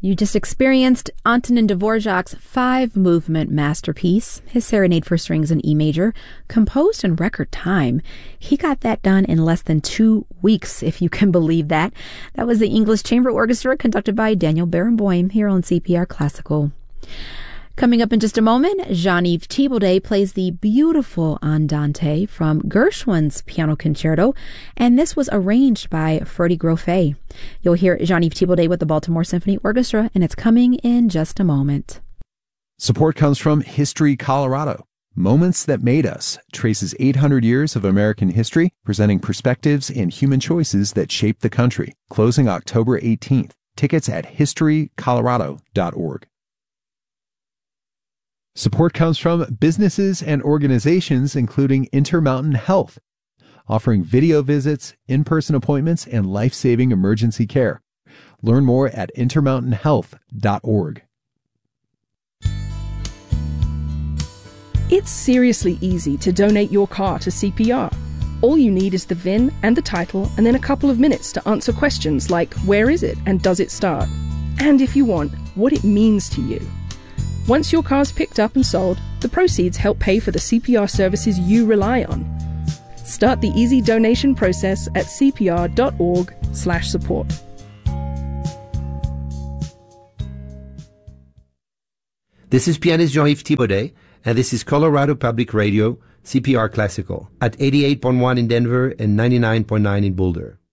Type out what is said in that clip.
You just experienced Antonin Dvorak's 5-movement masterpiece, his Serenade for Strings in E major, composed in record time. He got that done in less than 2 weeks, if you can believe that. That was the English Chamber Orchestra conducted by Daniel Barenboim here on CPR Classical. Coming up in just a moment, Jean-Yves Thibaudet plays the beautiful Andante from Gershwin's Piano Concerto, and this was arranged by Freddie Grofé. You'll hear Jean-Yves Thibaudet with the Baltimore Symphony Orchestra, and it's coming in just a moment. Support comes from History Colorado. Moments That Made Us traces 800 years of American history, presenting perspectives and human choices that shaped the country. Closing October 18th. Tickets at historycolorado.org. Support comes from businesses and organizations including Intermountain Health, offering video visits, in-person appointments, and life-saving emergency care. Learn more at intermountainhealth.org. It's seriously easy to donate your car to CPR. All you need is the VIN and the title, and then a couple of minutes to answer questions like where is it and does it start? And if you want, what it means to you. Once your car's picked up and sold, the proceeds help pay for the CPR services you rely on. Start the easy donation process at cpr.org/support. This is pianist Jean-Yves Thibaudet, and this is Colorado Public Radio, CPR Classical, at 88.1 in Denver and 99.9 in Boulder.